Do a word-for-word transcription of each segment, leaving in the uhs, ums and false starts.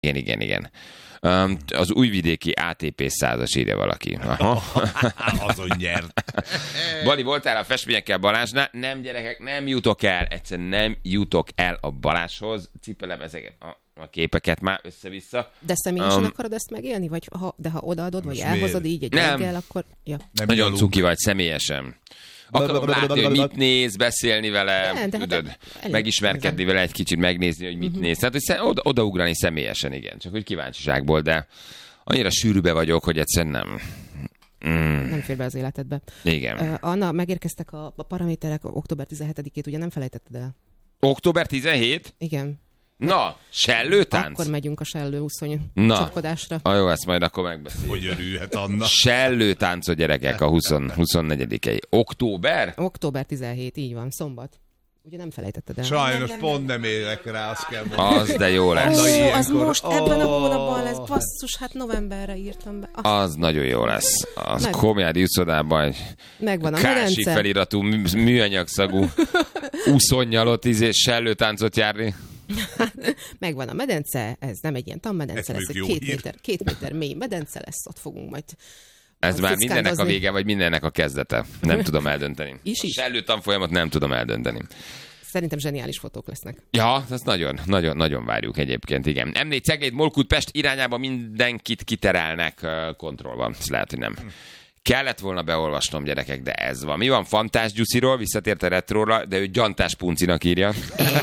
Igen, igen, igen. Um, az újvidéki á té pé százas írja valaki. Aha. Azon nyert. Bali, voltál a festményekkel Balázsnál? Nem, gyerekek, nem jutok el. Egyszerűen nem jutok el a Balázshoz. Cipelem ezeket a, a képeket már össze-vissza. De személyesen Um, akarod ezt megélni? Vagy ha, de ha odaadod, vagy Most elhozod miért? így egy Nem. reggel, akkor... Ja. Nem Nagyon gyalunk. cuki vagy személyesen. Akarom látni, hogy mit néz, beszélni vele, Nem, de hát tudod, elég- megismerkedni vele egy kicsit, megnézni, hogy mit uh-huh. néz. Tehát, hogy szem- oda, odaugrani személyesen, igen. Csak hogy kíváncsiságból, de annyira sűrűbe vagyok, hogy egyszerűen nem. Mm. Nem fér be az életedbe. Igen. Uh, Anna, megérkeztek a, a paraméterek október tizenhetedikét, ugye nem felejtetted el? október tizenhetedike? Igen. Na, sellőtánc? Akkor megyünk a sellő úszony Na. csapkodásra. Ah, jó, ezt majd akkor megbeszéljük. Hogy örülhet Anna? Sellőtáncot, gyerekek, a húsz, huszonnegyedikei. Október? október tizenhetedike, így van, szombat. Ugye nem felejtetted el? Sajnos pont nem élek rá, azt kell mondani. Az, de jó lesz. Ó, az ilyenkor- most ebben a Ó. hónapban lesz, basszus, hát novemberre írtam be. Ah, Az nagyon jó lesz. Az Meg- Komjádi úszodában egy megvan a kási medence. feliratú, mű- műanyagszagú úszonnyal ott izé sellőtáncot járni. Megvan a medence, ez nem egy ilyen tanmedence Ez lesz, egy mondjuk jó két hír. méter, két méter mély medence lesz, ott fogunk majd Ez már mindennek a fickádozni. vége, vagy mindennek a kezdete. Nem tudom eldönteni. Is, is. A sellőtanfolyamot nem tudom eldönteni. Szerintem zseniális fotók lesznek. Ja, ezt nagyon, nagyon, nagyon várjuk egyébként, igen. em négy Cegléd, Molkút, Pest irányába mindenkit kiterelnek uh, kontrollban. Ez lehet, hogy nem. Kellett volna beolvasnom, gyerekek, de ez van. Mi van Fantás Gyusziról, visszatért a retróra, de ő Gyantás Puncinak írja.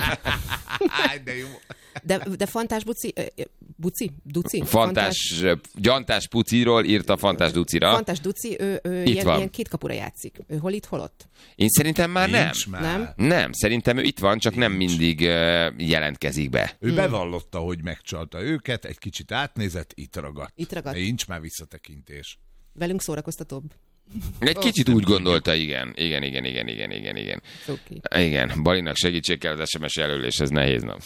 Áj, de jó. De, de Fantás Buci, ö, ö, Buci, Duci? Fantás, Gyantás Puciról írt a Fantás Ducira. Fantás Duci, ő, ő Itt ilyen, van. ilyen két kapura játszik. Ő hol itt, hol ott? Én szerintem már nem. Nincs már. Nem? Nem, szerintem ő itt van, csak nem mindig uh, jelentkezik be. Ő bevallotta, hogy megcsalta őket, egy kicsit átnézett, itt ragadt. Itt ragadt. Nincs már visszatekintés. Velünk szórakoztatóbb. Egy kicsit úgy gondolta, igen. Igen, igen, igen, igen, igen, igen. Okay. Igen, Balinak segítség kell az es em es jelölés, ez nehéz nap.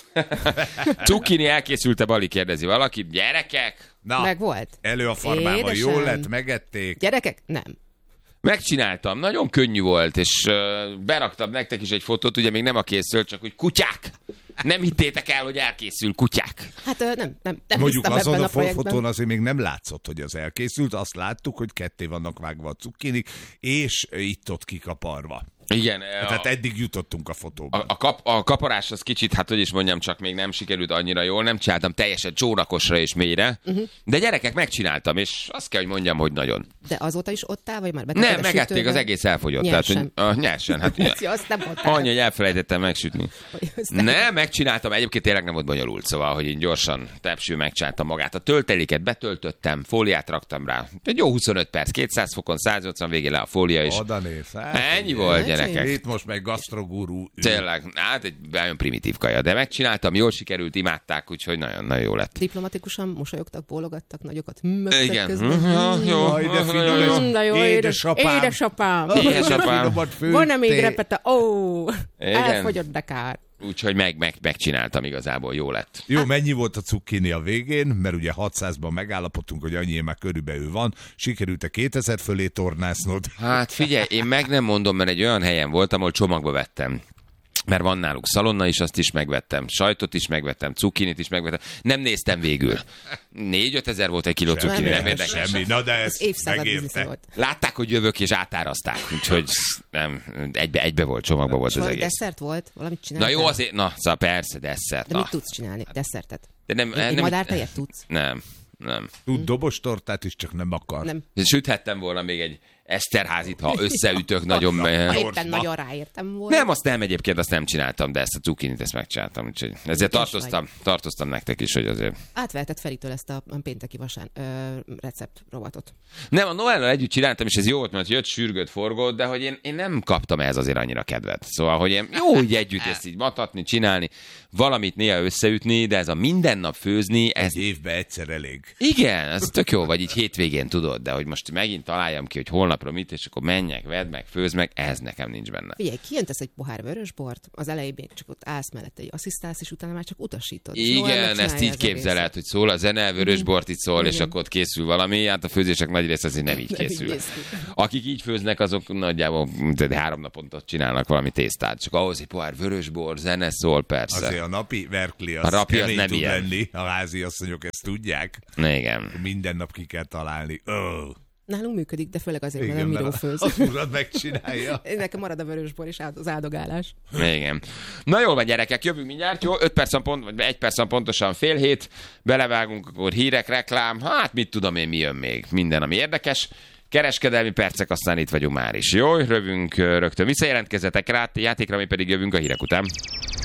Cukkini elkészült-e, Bali, kérdezi valaki. Gyerekek! Na, Meg volt. elő a farmával, Édesem. jól lett, megették. Gyerekek? Nem. Megcsináltam, nagyon könnyű volt, és uh, beraktam nektek is egy fotót, ugye még nem a készült, csak hogy kutyák! Nem hittétek el, hogy elkészül, kutyák! Hát ö, nem, nem, nem Mondjuk hiszem azon ebben a a projektben. fotón azért még nem látszott, hogy az elkészült, azt láttuk, hogy ketté vannak vágva a cukkinik, és itt-ott kikaparva. Igen, Tehát a, eddig jutottunk a fotóban. a, a, kap, a kaparás az kicsit, hát hogy is mondjam, csak még nem sikerült annyira jól, nem csináltam teljesen csónakosra és mélyre, uh-huh. de gyerekek, megcsináltam, és azt kell, hogy mondjam, hogy nagyon. De azóta is ott áll, vagy már betetted Nem, a megették, sütőbe? az egész elfogyott. Nyersen. Tehát, hogy, a, nyersen, hát Puszi, azt nem mondtál. annyi, hogy elfelejtettem megsütni. Hogy azt nem- Nem, megcsináltam, egyébként tényleg nem volt bonyolult, szóval, hogy én gyorsan tepsül megcsináltam magát. A tölteléket betöltöttem, fóliát raktam rá. Egy jó huszonöt perc, kétszáz fokon, száz nyolcvan végén le a fólia, és Oda néz. Hát, ennyi volt, gyerekek. Itt most meg gasztrogurú. Tényleg, hát egy nagyon primitív kaja, de megcsináltam, jól sikerült, imádták, úgyhogy nagyon-nagyon jó lett. Diplomatikusan mosolyogtak, bólogattak, nagyokat mögtek Igen. közben. Mhm, jó, Jaj, de jó, finom jó, jó. ez. Mm, de jó, édes, Édesapám. édesapám. Édesapám. Finomat főztél. Van-e még repete? Ó, Igen. elfogyott, de kár. Úgyhogy meg, meg, megcsináltam igazából, jó lett. Jó, mennyi volt a cukkini a végén, mert ugye hatszázban megállapodtunk, hogy annyi már körülbelül van. Sikerült-e kétezer fölé tornásznod? Hát figyelj, én meg nem mondom, mert egy olyan helyen voltam, ahol csomagba vettem. Mert van náluk szalonna is, azt is megvettem, sajtot is megvettem, cukkinit is megvettem. Nem néztem végül. négy-öt ezer volt egy kiló cukkini, nem érdekel. Semmi, na de ez Az évszázad biznisze megérte. volt. Látták, hogy jövök, és átárazták. Úgyhogy nem, egybe, egybe volt, csomagba volt És az valami egész. desszert volt? Valamit Na csináltál? jó, azért, na, szóval persze, desszert. De Na. mit tudsz csinálni? Desszertet? De nem, Egy, egy nem, madártejet tudsz? nem, nem. Tud dobostortát is, csak nem akar. Nem. Süthettem volna még egy Eszterházit, ha összeütök nagyon... Ha éppen Gyorsba. nagyon ráértem volna. Nem, azt nem, egyébként azt nem csináltam, de ezt a cukkinit ezt megcsináltam. Úgyhogy ezért Ügyes tartoztam, tartoztam nektek is, hogy azért... Átvehetett Feritől ezt a pénteki vasán ö, recept rovatot. Nem, a Noellal együtt csináltam, és ez jó volt, mert jött, sürgött, forgott, de hogy én, én nem kaptam ehhez azért annyira kedvet. Szóval, hogy én jó, hogy együtt ezt így matatni, csinálni, valamit néha összeütni, de ez a minden nap főzni, ez... Egy évben egyszer elég. Igen, ez tök jó, vagy így hétvégén tudod, de hogy most megint találjam ki, hogy holnap napra mit, és akkor menjek, vedd meg, főzd meg, ez nekem nincs benne. Figyelj, kijöntesz egy pohár vörösbort, az elején még csak ott állsz mellette, egy asszisztálsz, és utána már csak utasítod. Igen, ezt így képzeled, hogy szól a zene, vörösbort itt szól, és akkor ott készül valami, hát a főzések nagy része azért nem így készül. Akik így főznek, azok nagyjából három naponta csinálnak valami tésztát, csak ahhoz egy pohár vörösbor, zene szól, persze. Azért a napi verkli az, a napi az kemény nem tud ilyen. lenni, a házi asszonyok ezt tudják. Igen. Minden nap ki kell találni. Oh. Nálunk működik, de főleg azért, Igen, mert nem miró mert főz. az urad megcsinálja. Nekem marad a vörösbor és az áldogálás. Igen. Na jól van, gyerekek, jövünk mindjárt, jó? öt percen pont, vagy egy percen pontosan fél hét, belevágunk, akkor hírek, reklám, hát mit tudom én, mi jön még, minden, ami érdekes. Kereskedelmi percek, aztán itt vagyunk már is. Jó, rövünk rögtön visszajelentkezetek rá, játékra, mi pedig jövünk a hírek után.